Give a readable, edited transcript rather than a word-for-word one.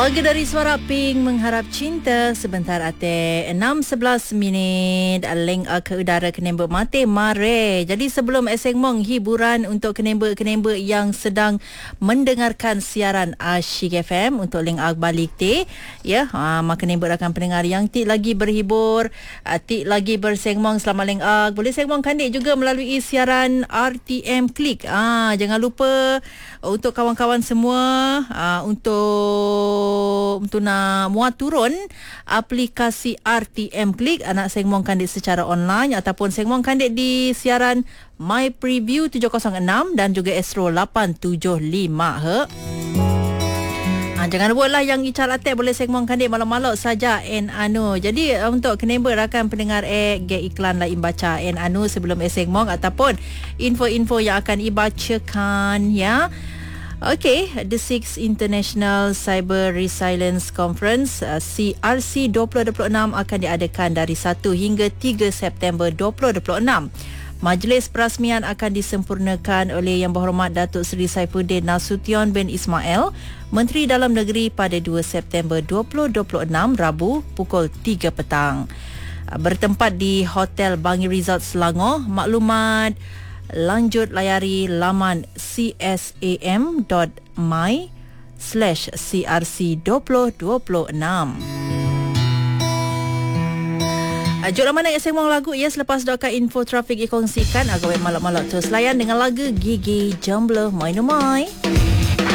Lagu dari Suara Pink Mengharap Cinta sebentar ate 6:11 minit link ke udara Kenembek Mate Mare. Jadi sebelum segmen hiburan untuk Kenembek yang sedang mendengarkan siaran Asyik FM untuk link balik te ya, maka Kenembek rakan pendengar yang tik lagi berhibur, tik lagi bersegmong selama link boleh segmong kandik juga melalui siaran RTM Klik. Jangan lupa untuk kawan-kawan semua untuk nak muat turun aplikasi RTM Klik, anak segmong kandik secara online ataupun segmong kandik di siaran My Preview 706 dan juga Astro 875 jangan lupa lah yang Ical Atek boleh segmong kandik malam-malam saja Jadi untuk Kenembek rakan pendengar get iklan lah imbaca sebelum segmong ataupun info-info yang akan dibacakan ya. Okay, the 6th International Cyber Resilience Conference CRC 2026 akan diadakan dari 1 hingga 3 September 2026. Majlis perasmian akan disempurnakan oleh Yang Berhormat Datuk Seri Saifuddin Nasution bin Ismail, Menteri Dalam Negeri pada 2 September 2026 Rabu pukul 3 petang. Bertempat di Hotel Bangi Resort Selangor. Maklumat lanjut layari laman csam.my/crc2026. Jom mana yang segmen lagu ya selepas doakan info trafik dikongsikan agak malam-malam terus layan dengan lagu Gigi Jambla Mai No Mai.